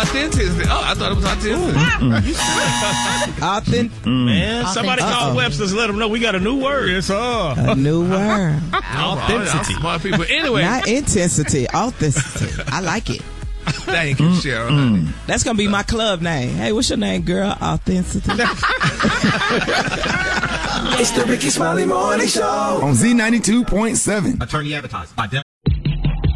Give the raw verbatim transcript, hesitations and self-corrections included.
authenticity. Oh, I thought it was authenticity. Authentic. Mm. Man, somebody Uh-oh. call Webster's, let them know we got a new word. Yes, sir. A new word. Authenticity. Smart people. Anyway. Not intensity. Authenticity. I like it. Thank you, Cheryl. honey. That's going to be my club name. Hey, what's your name, girl? Authenticity. It's the Ricky Smiley Morning Show On Z ninety-two point seven. Attorney advertised by Dem-